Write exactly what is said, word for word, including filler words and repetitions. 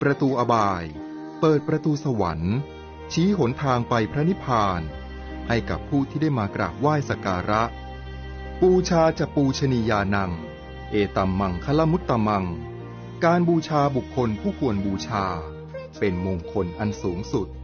ประตูอบายเปิดประตูสวรรค์ชี้หนทางไปพระนิพพานให้กับผู้ที่ได้มากราบไหว้สักการะปูชาจะปูชนียานังเอตัมมังคลมุตตมังการบูชาบุคคลผู้ควรบูชาเป็นมงคลอันสูงสุด